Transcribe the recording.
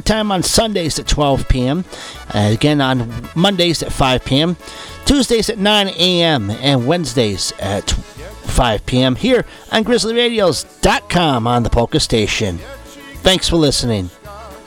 time on Sundays at 12 p.m. Again on Mondays at 5 p.m. Tuesdays at 9 a.m. and Wednesdays at 5 p.m. here on GrizzlyRadios.com on the Polka Station. Thanks for listening.